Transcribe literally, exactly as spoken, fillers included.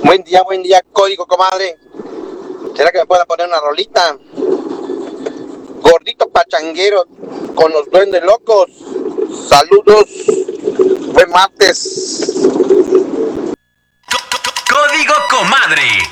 Buen día, buen día, código, comadre. ¿Será que me pueda poner una rolita? Gordito pachanguero con los duendes locos. Saludos. Buen martes. Código Comadre.